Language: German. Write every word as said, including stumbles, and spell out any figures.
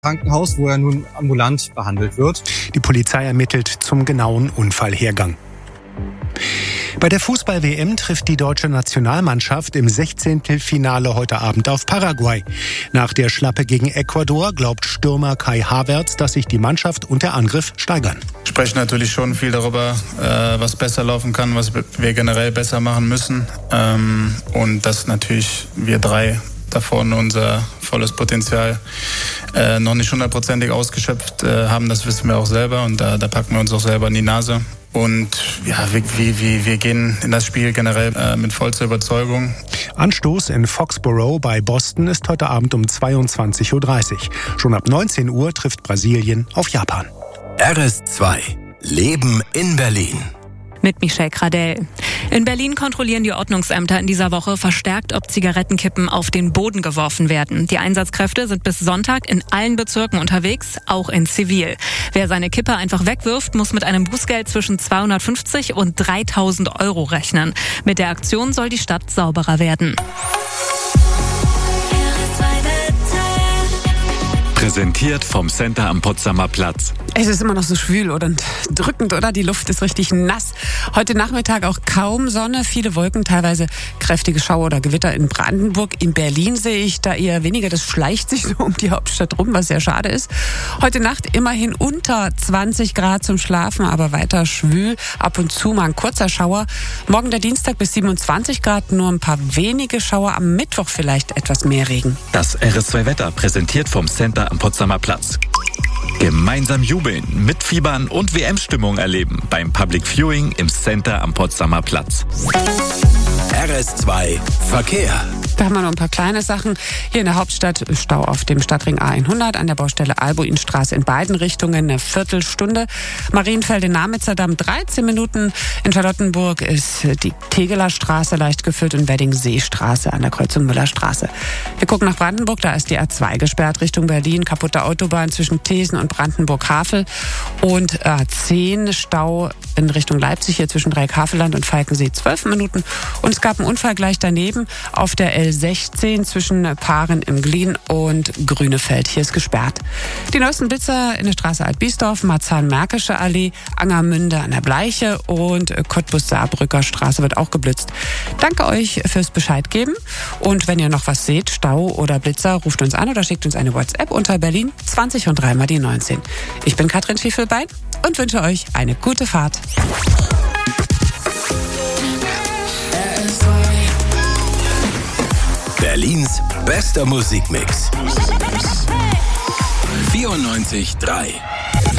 Krankenhaus, wo er nun ambulant behandelt wird. Die Polizei ermittelt zum genauen Unfallhergang. Bei der Fußball-W M trifft die deutsche Nationalmannschaft im Sechzehntelfinale heute Abend auf Paraguay. Nach der Schlappe gegen Ecuador glaubt Stürmer Kai Havertz, dass sich die Mannschaft und der Angriff steigern. Wir sprechen natürlich schon viel darüber, was besser laufen kann, was wir generell besser machen müssen. Und dass natürlich wir drei da vorne unser volles Potenzial äh, noch nicht hundertprozentig ausgeschöpft äh, haben, das wissen wir auch selber und da, da packen wir uns auch selber in die Nase. Und ja, wir, wir, wir gehen in das Spiel generell äh, mit vollster Überzeugung. Anstoß in Foxborough bei Boston ist heute Abend um zweiundzwanzig Uhr dreißig. Schon ab neunzehn Uhr trifft Brasilien auf Japan. R S zwei Leben in Berlin. Mit Michelle Gradell. In Berlin kontrollieren die Ordnungsämter in dieser Woche verstärkt, ob Zigarettenkippen auf den Boden geworfen werden. Die Einsatzkräfte sind bis Sonntag in allen Bezirken unterwegs, auch in Zivil. Wer seine Kippe einfach wegwirft, muss mit einem Bußgeld zwischen zweihundertfünfzig und dreitausend Euro rechnen. Mit der Aktion soll die Stadt sauberer werden. Präsentiert vom Center am Potsdamer Platz. Es ist immer noch so schwül und drückend, oder? Die Luft ist richtig nass. Heute Nachmittag auch kaum Sonne, viele Wolken, teilweise kräftige Schauer oder Gewitter in Brandenburg. In Berlin sehe ich da eher weniger. Das schleicht sich so um die Hauptstadt rum, was sehr schade ist. Heute Nacht immerhin unter zwanzig Grad zum Schlafen, aber weiter schwül. Ab und zu mal ein kurzer Schauer. Morgen der Dienstag bis siebenundzwanzig Grad, nur ein paar wenige Schauer. Am Mittwoch vielleicht etwas mehr Regen. Das R S zwei Wetter präsentiert vom Center am Potsdamer Platz. Gemeinsam jubeln, mitfiebern und W M-Stimmung erleben beim Public Viewing im Center am Potsdamer Platz. R S zwei Verkehr. Da haben wir noch ein paar kleine Sachen. Hier in der Hauptstadt Stau auf dem Stadtring A hundert an der Baustelle Albuinstraße in beiden Richtungen eine Viertelstunde. Marienfelde-Namitzer-Damm dreizehn Minuten. In Charlottenburg ist die Tegeler Straße leicht gefüllt und Wedding-Seestraße an der Kreuzung Müllerstraße. Wir gucken nach Brandenburg, da ist die A zwei gesperrt Richtung Berlin. Kaputte Autobahn zwischen Thesen und Brandenburg-Havel. Und A zehn Stau in Richtung Leipzig hier zwischen Dreieck-Havelland und Falkensee zwölf Minuten. Und es gab einen Unfall gleich daneben auf der L sechzehn zwischen Paaren im Glien und Grünefeld. Hier ist gesperrt. Die neuesten Blitzer in der Straße Alt-Biesdorf, Marzahn-Märkische Allee, Angermünde an der Bleiche und Cottbus-Saarbrücker Straße wird auch geblitzt. Danke euch fürs Bescheid geben. Und wenn ihr noch was seht, Stau oder Blitzer, ruft uns an oder schickt uns eine WhatsApp unter Berlin zwanzig und dreimal die neunzehn. Ich bin Katrin Schiefelbein und wünsche euch eine gute Fahrt. Berlins bester Musikmix. vierundneunzig Komma drei